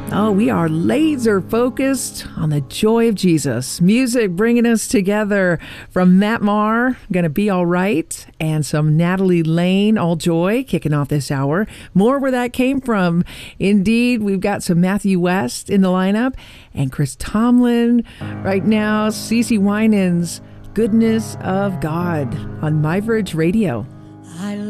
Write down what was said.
Oh, we are laser focused on the joy of Jesus. Music bringing us together from Matt Maher, Gonna Be All Right, and some Natalie Lane, All Joy, kicking off this hour. More where that came from. Indeed, we've got some Matthew West in the lineup and Chris Tomlin. Right now, CeCe Winans, Goodness of God on MyVerge Radio.